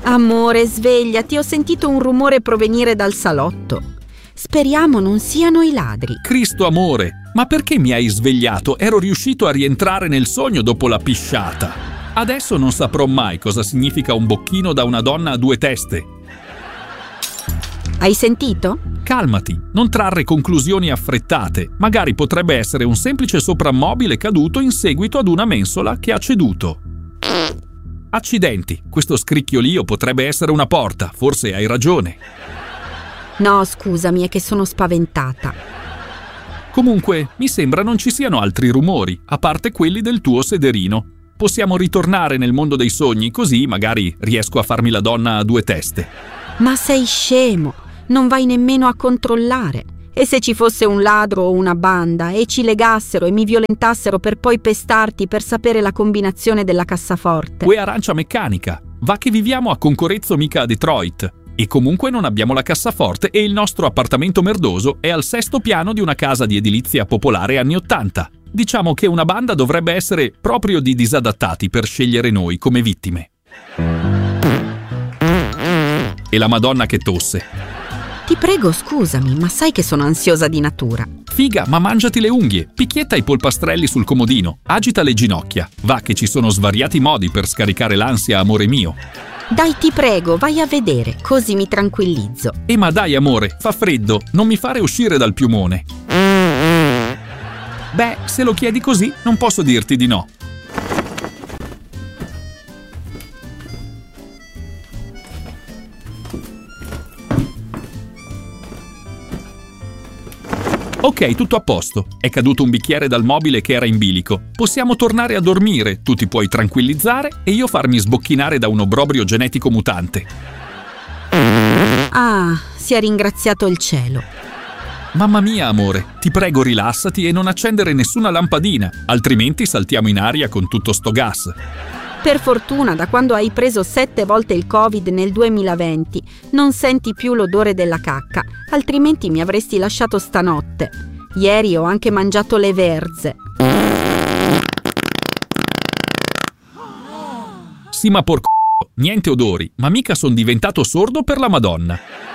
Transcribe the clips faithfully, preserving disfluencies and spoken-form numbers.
Amore, svegliati, ho sentito un rumore provenire dal salotto. Speriamo non siano i ladri. Cristo amore, ma perché mi hai svegliato? Ero riuscito a rientrare nel sogno dopo la pisciata. Adesso non saprò mai cosa significa un bocchino da una donna a due teste. Hai sentito? Calmati, non trarre conclusioni affrettate. Magari potrebbe essere un semplice soprammobile caduto in seguito ad una mensola che ha ceduto. Accidenti, questo scricchiolio potrebbe essere una porta, forse hai ragione. No, scusami, è che sono spaventata. Comunque, mi sembra non ci siano altri rumori, a parte quelli del tuo sederino. Possiamo ritornare nel mondo dei sogni, così magari riesco a farmi la donna a due teste. Ma sei scemo, non vai nemmeno a controllare. E se ci fosse un ladro o una banda e ci legassero e mi violentassero per poi pestarti per sapere la combinazione della cassaforte? Uè arancia meccanica, va che viviamo a Concorezzo mica a Detroit. E comunque non abbiamo la cassaforte e il nostro appartamento merdoso è al sesto piano di una casa di edilizia popolare anni ottanta. Diciamo che una banda dovrebbe essere proprio di disadattati per scegliere noi come vittime. E la Madonna che tosse. Ti prego, scusami, ma sai che sono ansiosa di natura. Figa, ma mangiati le unghie, picchietta i polpastrelli sul comodino, agita le ginocchia. Va che ci sono svariati modi per scaricare l'ansia, amore mio. Dai, ti prego, vai a vedere, così mi tranquillizzo. E ma dai amore, fa freddo, non mi fare uscire dal piumone. Beh, se lo chiedi così, non posso dirti di no. Ok, tutto a posto. È caduto un bicchiere dal mobile che era in bilico. Possiamo tornare a dormire, tu ti puoi tranquillizzare e io farmi sbocchinare da un obbrobrio genetico mutante. Ah, sia ringraziato il cielo. Mamma mia, amore, ti prego rilassati e non accendere nessuna lampadina, altrimenti saltiamo in aria con tutto sto gas. Per fortuna, da quando hai preso sette volte il Covid nel duemilaventi, non senti più l'odore della cacca, altrimenti mi avresti lasciato stanotte. Ieri ho anche mangiato le verze. Sì, ma porco, niente odori, ma mica son diventato sordo per la Madonna.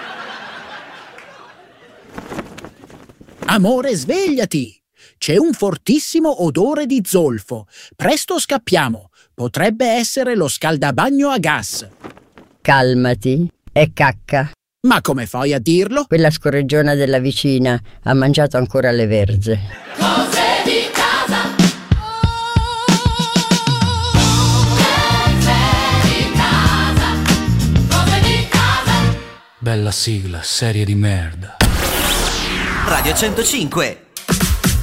Amore, svegliati! C'è un fortissimo odore di zolfo. Presto scappiamo. Potrebbe essere lo scaldabagno a gas. Calmati, è cacca. Ma come fai a dirlo? Quella scorreggiona della vicina ha mangiato ancora le verze. Cose di casa. Cose di casa. Cose di casa. Bella sigla, serie di merda. Radio centocinque.